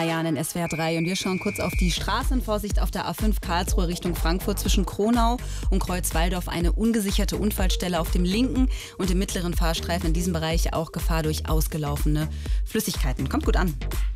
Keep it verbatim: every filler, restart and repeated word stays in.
Marianne in S W R drei und wir schauen kurz auf die Straßenvorsicht auf der A fünf Karlsruhe Richtung Frankfurt zwischen Kronau und Kreuzwaldorf. Eine ungesicherte Unfallstelle auf dem linken und im mittleren Fahrstreifen, in diesem Bereich auch Gefahr durch ausgelaufene Flüssigkeiten. Kommt gut an.